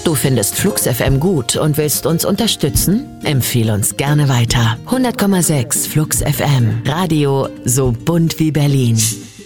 Du findest Flux FM gut und willst uns unterstützen? Empfehle uns gerne weiter. 100,6 Flux FM. Radio so bunt wie Berlin.